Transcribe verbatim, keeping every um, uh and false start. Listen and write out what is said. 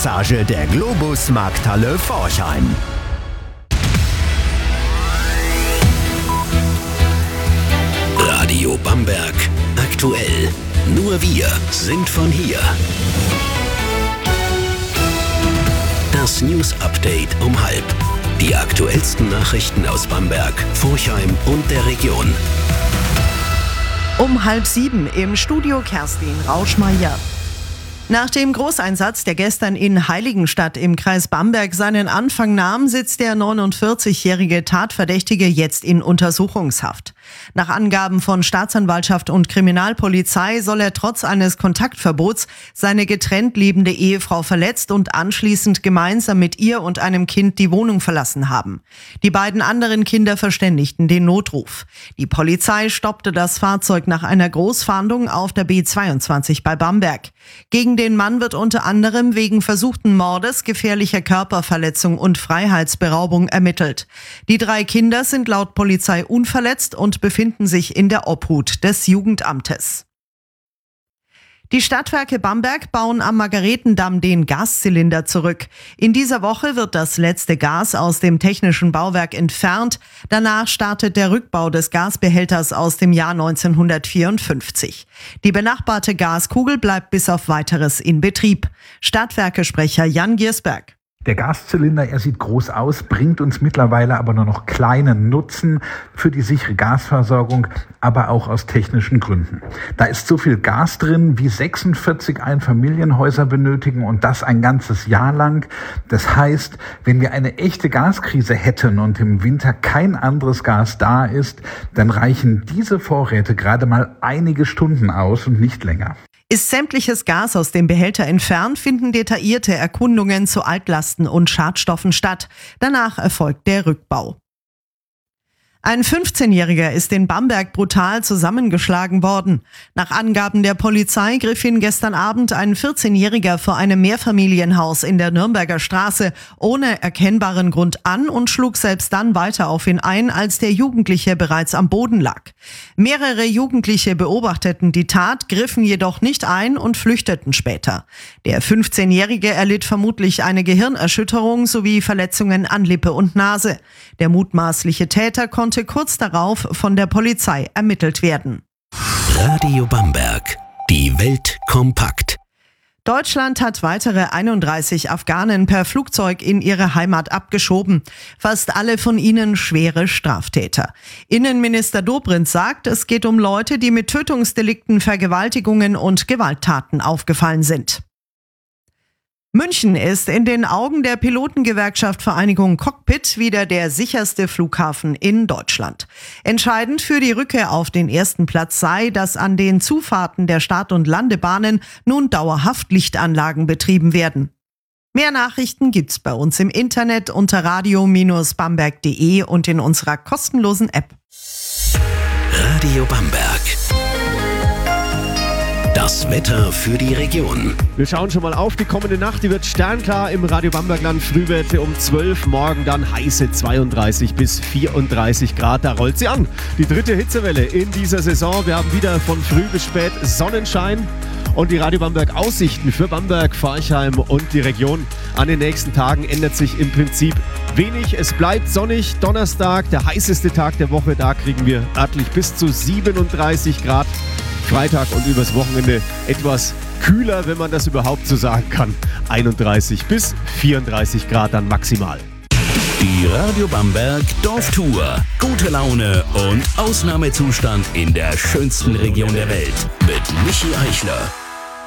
Passage der Globus Markthalle Forchheim. Radio Bamberg aktuell. Nur wir sind von hier. Das News Update um halb. Die aktuellsten Nachrichten aus Bamberg, Forchheim und der Region. Um halb sieben im Studio Kerstin Rauschmeier. Nach dem Großeinsatz, der gestern in Heiligenstadt im Kreis Bamberg seinen Anfang nahm, sitzt der neunundvierzigjährige Tatverdächtige jetzt in Untersuchungshaft. Nach Angaben von Staatsanwaltschaft und Kriminalpolizei soll er trotz eines Kontaktverbots seine getrennt lebende Ehefrau verletzt und anschließend gemeinsam mit ihr und einem Kind die Wohnung verlassen haben. Die beiden anderen Kinder verständigten den Notruf. Die Polizei stoppte das Fahrzeug nach einer Großfahndung auf der B zweiundzwanzig bei Bamberg. Gegen den Mann wird unter anderem wegen versuchten Mordes, gefährlicher Körperverletzung und Freiheitsberaubung ermittelt. Die drei Kinder sind laut Polizei unverletzt und befinden sich in der Obhut des Jugendamtes. Die Stadtwerke Bamberg bauen am Margaretendamm den Gaszylinder zurück. In dieser Woche wird das letzte Gas aus dem technischen Bauwerk entfernt. Danach startet der Rückbau des Gasbehälters aus dem Jahr neunzehnhundertvierundfünfzig. Die benachbarte Gaskugel bleibt bis auf Weiteres in Betrieb. Stadtwerke-Sprecher Jan Giersberg. Der Gaszylinder, er sieht groß aus, bringt uns mittlerweile aber nur noch kleinen Nutzen für die sichere Gasversorgung, aber auch aus technischen Gründen. Da ist so viel Gas drin, wie sechsundvierzig Einfamilienhäuser benötigen und das ein ganzes Jahr lang. Das heißt, wenn wir eine echte Gaskrise hätten und im Winter kein anderes Gas da ist, dann reichen diese Vorräte gerade mal einige Stunden aus und nicht länger. Ist sämtliches Gas aus dem Behälter entfernt, finden detaillierte Erkundungen zu Altlasten und Schadstoffen statt. Danach erfolgt der Rückbau. Ein fünfzehnjähriger ist in Bamberg brutal zusammengeschlagen worden. Nach Angaben der Polizei griff ihn gestern Abend ein vierzehnjähriger vor einem Mehrfamilienhaus in der Nürnberger Straße ohne erkennbaren Grund an und schlug selbst dann weiter auf ihn ein, als der Jugendliche bereits am Boden lag. Mehrere Jugendliche beobachteten die Tat, griffen jedoch nicht ein und flüchteten später. Der fünfzehnjährige erlitt vermutlich eine Gehirnerschütterung sowie Verletzungen an Lippe und Nase. Der mutmaßliche Täter konnte kurz darauf von der Polizei ermittelt werden. Radio Bamberg. Die Welt kompakt. Deutschland hat weitere einunddreißig Afghanen per Flugzeug in ihre Heimat abgeschoben. Fast alle von ihnen schwere Straftäter. Innenminister Dobrindt sagt, es geht um Leute, die mit Tötungsdelikten, Vergewaltigungen und Gewalttaten aufgefallen sind. München ist in den Augen der Pilotengewerkschaft Vereinigung Cockpit wieder der sicherste Flughafen in Deutschland. Entscheidend für die Rückkehr auf den ersten Platz sei, dass an den Zufahrten der Start- und Landebahnen nun dauerhaft Lichtanlagen betrieben werden. Mehr Nachrichten gibt's bei uns im Internet unter radio Bindestrich bamberg punkt de und in unserer kostenlosen App. Radio Bamberg. Das Wetter für die Region. Wir schauen schon mal auf die kommende Nacht. Die wird sternklar im Radio Bambergland. Frühwerte um zwölf, morgen dann heiße zweiunddreißig bis vierunddreißig Grad. Da rollt sie an. Die dritte Hitzewelle in dieser Saison. Wir haben wieder von früh bis spät Sonnenschein. Und die Radio Bamberg Aussichten für Bamberg, Forchheim und die Region. An den nächsten Tagen ändert sich im Prinzip wenig. Es bleibt sonnig. Donnerstag, der heißeste Tag der Woche. Da kriegen wir örtlich bis zu siebenunddreißig Grad. Freitag und übers Wochenende etwas kühler, wenn man das überhaupt so sagen kann. einunddreißig bis vierunddreißig Grad dann maximal. Die Radio Bamberg Dorftour. Gute Laune und Ausnahmezustand in der schönsten Region der Welt. Mit Michi Eichler.